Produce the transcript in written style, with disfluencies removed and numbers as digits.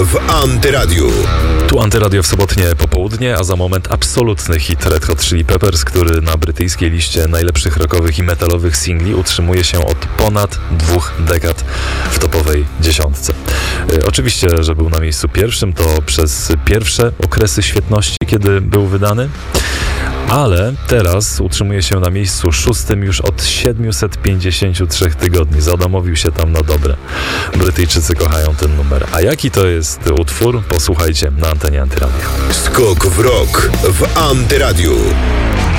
w Antyradiu. Tu Antyradio w sobotnie popołudnie, a za moment absolutny hit Red Hot Chili Peppers, który na brytyjskiej liście najlepszych rockowych i metalowych singli utrzymuje się od ponad 2 dekad w topowej dziesiątce. Oczywiście, że był na miejscu pierwszym, to przez pierwsze okresy świetności, kiedy był wydany, ale teraz utrzymuje się na miejscu 6 już od 753 tygodni. Zadomowił się tam na dobre. Brytyjczycy kochają ten numer. A jaki to jest utwór? Posłuchajcie na antenie Antyradia. Skok w rok w Antyradiu.